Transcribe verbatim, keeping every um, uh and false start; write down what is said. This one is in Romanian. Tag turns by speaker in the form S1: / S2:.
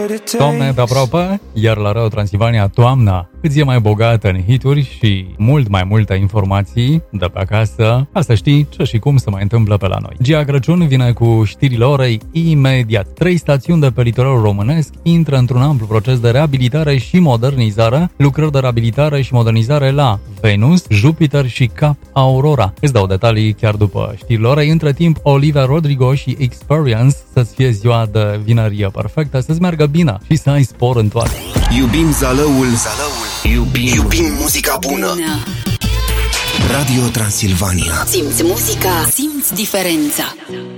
S1: Toamne pe aproape, iar la Radio Transilvania toamna îți e mai bogată în hituri și mult mai multe informații de pe acasă, ca să știi ce și cum se mai întâmplă pe la noi. Gia Crăciun vine cu știrile orei imediat. Trei stațiuni de pe litoralul românesc intră într-un amplu proces de reabilitare și modernizare, lucrări de reabilitare și modernizare la Venus, Jupiter și Cap Aurora. Îți dau detalii chiar după știrile orei. Între timp, Olivia Rodrigo și Experience să-ți fie ziua de vinerie perfectă, să-ți meargă bine și să ai spor în toate.
S2: Iubim Zalăul, Zalăul. Iubim, Iubim muzica bună. bună. Radio Transilvania.
S3: Simți muzica, simți diferența.